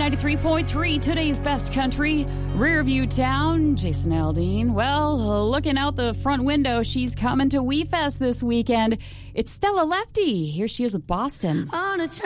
93.3, today's best country, Rearview Town, Jason Aldean. Well, looking out the front window, she's coming to WeFest this weekend. It's Stella Lefty. Here she is with Boston.